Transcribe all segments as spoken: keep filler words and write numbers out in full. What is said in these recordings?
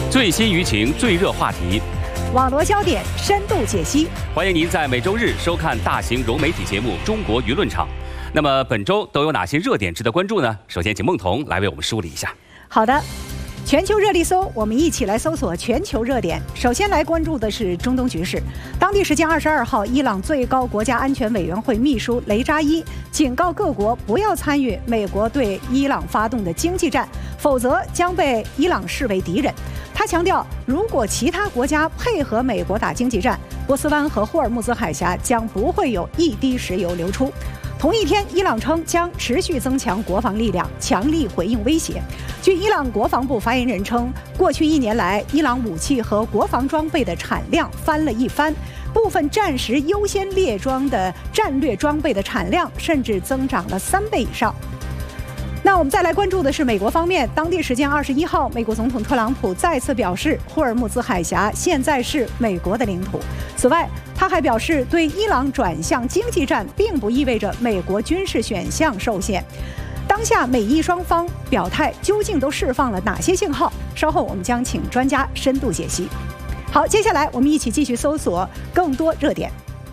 最新舆情、最热话题， 网罗焦点，深度解析。 欢迎您在每周日收看大型融媒体节目《中国舆论场》。那么本周都有哪些热点值得关注呢？首先，请孟彤来为我们梳理一下。 好的。 全球热力搜，我们一起来搜索全球热点。首先来关注的是中东局势。当地时间二十二号，伊朗最高国家安全委员会秘书雷扎伊警告各国不要参与美国对伊朗发动的经济战，否则将被伊朗视为敌人。他强调，如果其他国家配合美国打经济战，波斯湾和霍尔木兹海峡将不会有一滴石油流出。 同一天，伊朗称将持续增强国防力量，强力回应威胁。据伊朗国防部发言人称，过去一年来，伊朗武器和国防装备的产量翻了一番，部分战时优先列装的战略装备的产量甚至增长了三倍以上。 那我们再来关注的是美国方面。当地时间二十一号，美国总统特朗普再次表示，霍尔木兹海峡现在是美国的领土。此外，他还表示，对伊朗转向经济战，并不意味着美国军事选项受限。当下美伊双方表态究竟都释放了哪些信号？稍后我们将请专家深度解析。好，接下来我们一起继续搜索更多热点。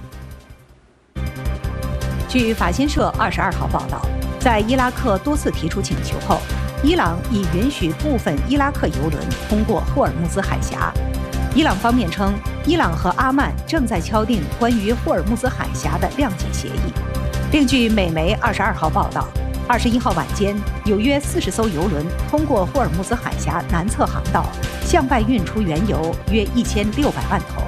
据法新社二十二号报道。 在伊拉克多次提出请求后，伊朗已允许部分伊拉克油轮通过霍尔木兹海峡。伊朗方面称，伊朗和阿曼正在敲定关于霍尔木兹海峡的谅解协议。另据美媒二十二号报道，二十一号晚间，有约四十艘油轮通过霍尔木兹海峡南侧航道，向外运出原油约一千六百万桶。